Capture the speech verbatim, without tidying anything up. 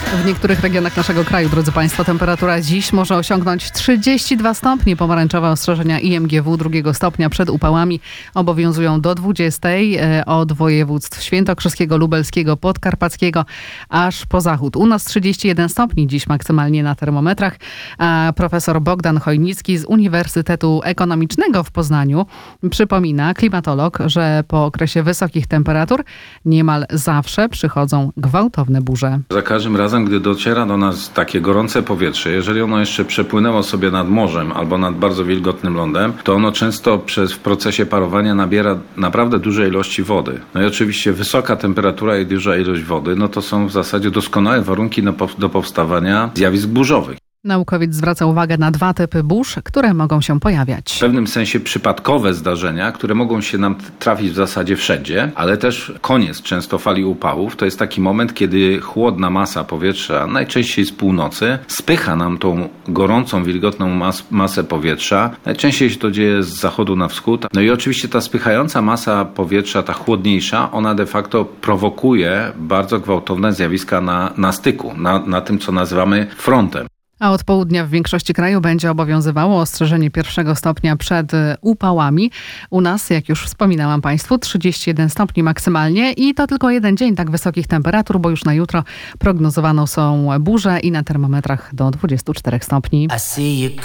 W niektórych regionach naszego kraju, drodzy Państwo, temperatura dziś może osiągnąć trzydzieści dwa stopnie. Pomarańczowe ostrzeżenia I M G W drugiego stopnia przed upałami obowiązują do dwudziestej od województw świętokrzyskiego, lubelskiego, podkarpackiego aż po zachód. U nas trzydzieści jeden stopni dziś maksymalnie na termometrach. A profesor Bogdan Chojnicki z Uniwersytetu Ekonomicznego w Poznaniu przypomina, klimatolog, że po okresie wysokich temperatur niemal zawsze przychodzą gwałtowne burze. Za każdym razem, gdy dociera do nas takie gorące powietrze, jeżeli ono jeszcze przepłynęło sobie nad morzem albo nad bardzo wilgotnym lądem, to ono często przez, w procesie parowania nabiera naprawdę duże ilości wody. No i oczywiście wysoka temperatura i duża ilość wody, no to są w zasadzie doskonałe warunki do, do powstawania zjawisk burzowych. Naukowiec zwraca uwagę na dwa typy burz, które mogą się pojawiać. W pewnym sensie przypadkowe zdarzenia, które mogą się nam trafić w zasadzie wszędzie, ale też koniec często fali upałów. To jest taki moment, kiedy chłodna masa powietrza, najczęściej z północy, spycha nam tą gorącą, wilgotną mas- masę powietrza. Najczęściej się to dzieje z zachodu na wschód. No i oczywiście ta spychająca masa powietrza, ta chłodniejsza, ona de facto prowokuje bardzo gwałtowne zjawiska na, na styku, na, na tym, co nazywamy frontem. A od południa w większości kraju będzie obowiązywało ostrzeżenie pierwszego stopnia przed upałami. U nas, jak już wspominałam Państwu, trzydzieści jeden stopni maksymalnie i to tylko jeden dzień tak wysokich temperatur, bo już na jutro prognozowano są burze i na termometrach do dwudziestu czterech stopni.